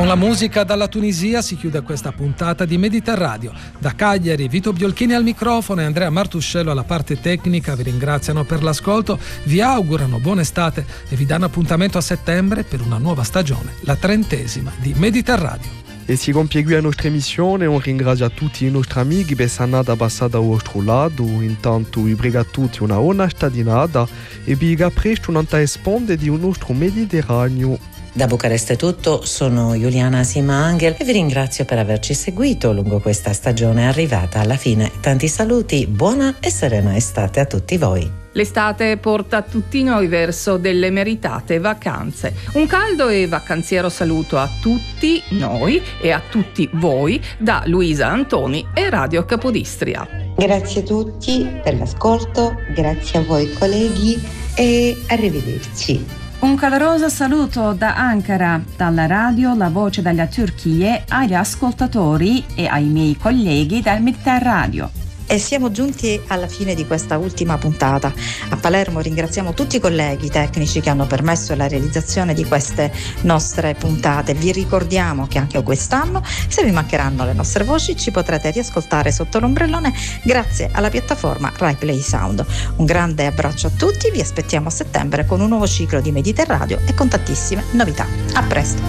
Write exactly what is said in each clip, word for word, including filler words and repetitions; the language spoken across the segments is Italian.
Con la musica dalla Tunisia si chiude questa puntata di Mediterradio. Da Cagliari, Vito Biolchini al microfono e Andrea Martuscello alla parte tecnica vi ringraziano per l'ascolto, vi augurano buona estate e vi danno appuntamento a settembre per una nuova stagione, la trentesima di Mediterradio. E si compie qui la nostra emissione, un ringrazio a tutti i nostri amici che sono andati a passare da vostro lato, intanto vi prego a tutti una buona stagione e vi dico a presto non risponde di un nostro Mediterraneo. Da Bucarest è tutto, sono Giuliana Simangel e vi ringrazio per averci seguito lungo questa stagione arrivata alla fine. Tanti saluti, buona e serena estate a tutti voi. L'estate porta tutti noi verso delle meritate vacanze. Un caldo e vacanziero saluto a tutti noi e a tutti voi da Luisa Antoni e Radio Capodistria. Grazie a tutti per l'ascolto, grazie a voi colleghi e arrivederci. Un caloroso saluto da Ankara, dalla radio La Voce della Turchia, agli ascoltatori e ai miei colleghi del Mediterraneo. E siamo giunti alla fine di questa ultima puntata. A Palermo ringraziamo tutti i colleghi tecnici che hanno permesso la realizzazione di queste nostre puntate. Vi ricordiamo che anche quest'anno, se vi mancheranno le nostre voci, ci potrete riascoltare sotto l'ombrellone grazie alla piattaforma Rai Play Sound. Un grande abbraccio a tutti, vi aspettiamo a settembre con un nuovo ciclo di Mediterradio e con tantissime novità. A presto.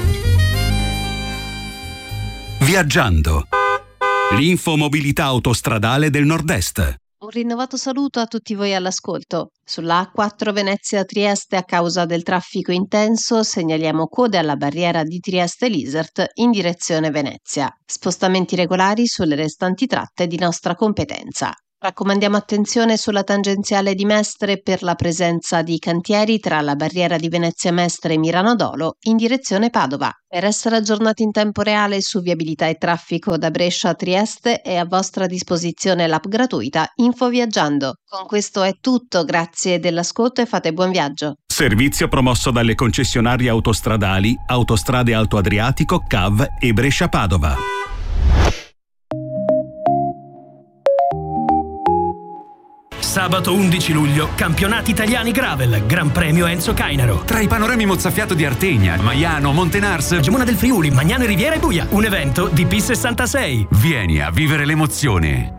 Viaggiando. L'infomobilità autostradale del Nord-Est. Un rinnovato saluto a tutti voi all'ascolto. Sulla A quattro Venezia-Trieste, a causa del traffico intenso, segnaliamo code alla barriera di Trieste-Lisert in direzione Venezia. Spostamenti regolari sulle restanti tratte di nostra competenza. Raccomandiamo attenzione sulla tangenziale di Mestre per la presenza di cantieri tra la barriera di Venezia Mestre e Milano Dolo in direzione Padova. Per essere aggiornati in tempo reale su viabilità e traffico da Brescia a Trieste è a vostra disposizione l'app gratuita Info Viaggiando. Con questo è tutto, grazie dell'ascolto e fate buon viaggio. Servizio promosso dalle concessionarie autostradali Autostrade Alto Adriatico, C A V e Brescia Padova. Sabato undici luglio, campionati italiani Gravel, Gran Premio Enzo Cainaro. Tra i panorami mozzafiato di Artegna, Maiano, Montenars, Gemona del Friuli, Magnano e Riviera e Buia. Un evento di P sessantasei. Vieni a vivere l'emozione.